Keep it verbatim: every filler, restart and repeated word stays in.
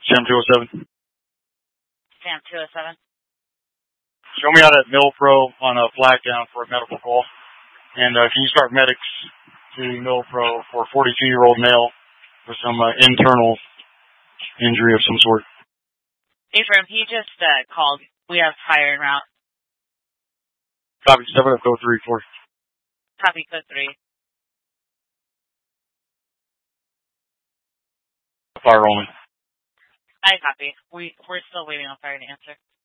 Sam two oh seven. Sam two oh seven. Show me out at Milpro on a flag down for a medical call. And uh, can you start medics to Milpro for a forty-two-year-old male with some uh, internal injury of some sort? Ephraim, he just uh, called. We have fire en route. Copy, seven up, code three, four. Copy, code three. Fire only. I copy. We, we're still waiting on fire to answer.